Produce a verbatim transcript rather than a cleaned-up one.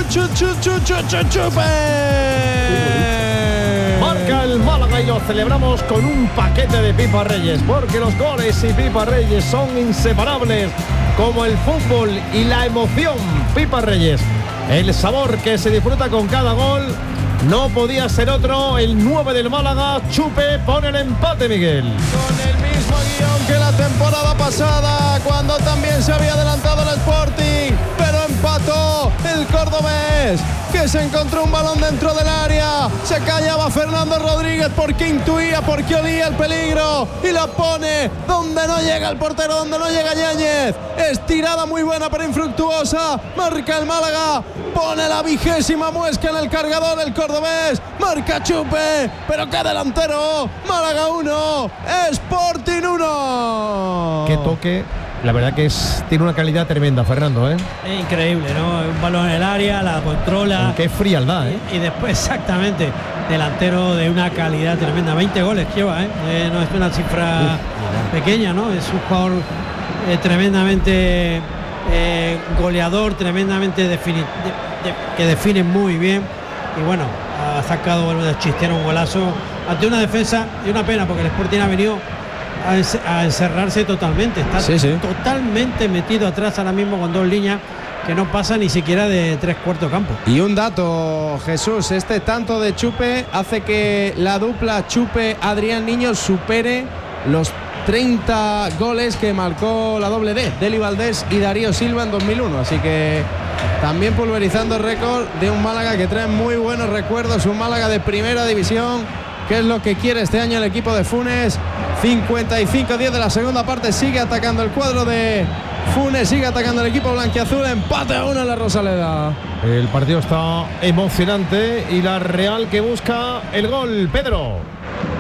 chu, chu, chu, chu, chu, chupe. Marca el Málaga y lo celebramos con un paquete de Pipa Reyes, porque los goles y Pipa Reyes son inseparables, como el fútbol y la emoción. Pipa Reyes, el sabor que se disfruta con cada gol. No podía ser otro. El nueve del Málaga, Chupe, pone el empate, Miguel. Con el mismo guión que la temporada pasada, cuando también se había adelantado el Sporting, pero empató el cordobés, que se encontró un balón dentro del área. Se callaba Fernando Rodríguez porque intuía, porque olía el peligro, y la pone donde no llega el portero, donde no llega Yáñez. Estirada muy buena pero infructuosa. Marca el Málaga, pone la vigésima muesca en el cargador el cordobés. Marca Chupe, pero qué delantero. Málaga uno, Sporting uno. Qué toque. La verdad que es, tiene una calidad tremenda, Fernando, ¿eh? Es increíble, ¿no? Un balón en el área, la controla. Qué frialdad, ¿eh? Y, y después, exactamente, delantero de una calidad tremenda. veinte goles lleva, ¿eh? eh no es una cifra Uf, pequeña, ¿no? Es un jugador eh, tremendamente eh, goleador, tremendamente defini de, de, que define muy bien. Y bueno, ha sacado bueno, de chistero un golazo ante una defensa, y una pena porque el Sporting ha venido a encerrarse totalmente, está sí, sí. totalmente metido atrás ahora mismo con dos líneas que no pasa ni siquiera de tres cuartos campo. Y un dato, Jesús, este tanto de Chupe hace que la dupla Chupe-Adrián Niño supere los treinta goles que marcó la doble D, Deli Valdés y Darío Silva en dos mil uno, así que también pulverizando el récord de un Málaga que trae muy buenos recuerdos, un Málaga de primera división, que es lo que quiere este año el equipo de Funes. Cincuenta y cinco diez de la segunda parte, sigue atacando el cuadro de Funes, sigue atacando el equipo blanquiazul, empate a uno en la Rosaleda. El partido está emocionante y la Real que busca el gol, Pedro.